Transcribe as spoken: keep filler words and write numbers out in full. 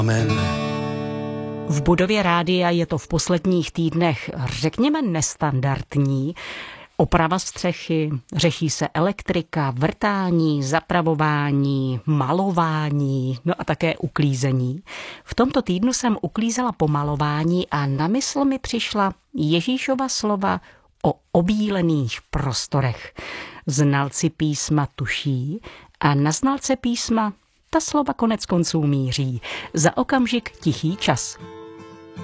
Amen. V budově rádia je to v posledních týdnech, řekněme, nestandardní. Oprava střechy, řeší se elektrika, vrtání, zapravování, malování, no a také uklízení. V tomto týdnu jsem uklízela po malování a na mysl mi přišla Ježíšova slova o obílených prostorech. Znalci písma tuší a na znalce písma ta slova konec konců míří. Za okamžik tichý čas.